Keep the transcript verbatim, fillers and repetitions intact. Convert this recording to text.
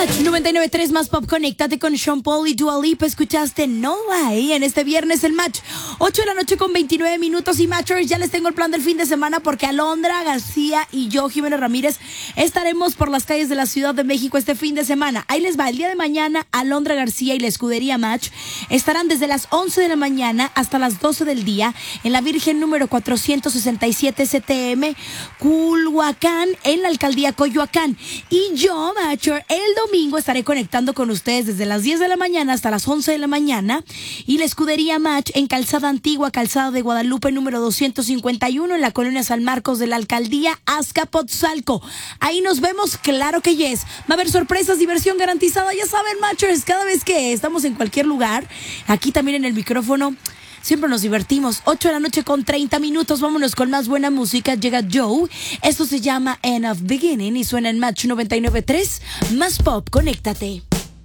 Match noventa y nueve punto tres más pop, conéctate con Sean Paul y Dua Lipa. Escuchaste No Way en este viernes el Match. ocho de la noche con veintinueve minutos y Matchers, ya les tengo el plan del fin de semana porque Alondra García y yo, Jimena Ramírez, estaremos por las calles de la Ciudad de México este fin de semana. Ahí les va, el día de mañana Alondra García y la escudería Match estarán desde las once de la mañana hasta las doce del día en la Virgen número cuatrocientos sesenta y siete C T M, Culhuacán, en la alcaldía Coyoacán. Y yo, Matcher, el domingo estaré conectando con ustedes desde las diez de la mañana hasta las once de la mañana y la escudería Match en Calzada Antigua, Calzada de Guadalupe número doscientos cincuenta y uno en la colonia San Marcos de la alcaldía Azcapotzalco. Ahí nos vemos, claro que yes. Va a haber sorpresas, diversión garantizada, ya saben, Matchers, cada vez que estamos en cualquier lugar, aquí también en el micrófono, siempre nos divertimos. ocho de la noche con treinta minutos. Vámonos con más buena música. Llega Joe. Esto se llama End of Beginning y suena en Match noventa y nueve punto tres. Más pop, conéctate.